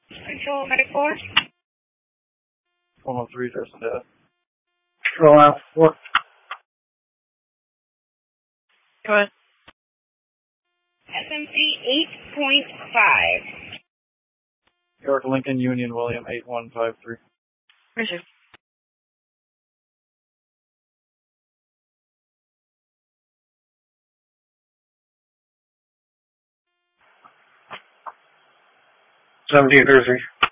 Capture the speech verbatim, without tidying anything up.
Control Medic four. one oh three, there's a death. Control Alpha four. Go ahead. S M C eight point five. York Lincoln Union William eight one five three. Receive. Seventeen thirty-three.